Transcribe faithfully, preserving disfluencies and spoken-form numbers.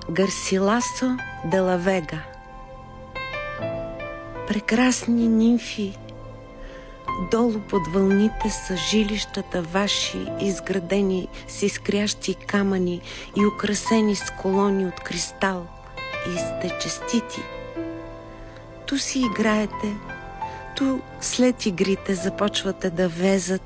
Гарсиласо де ла Вега. Прекрасни нимфи, долу под вълните са жилищата ваши, изградени с изкрящи камъни и украсени с колони от кристал, и сте честити. Ту си играете, ту след игрите започвате да везат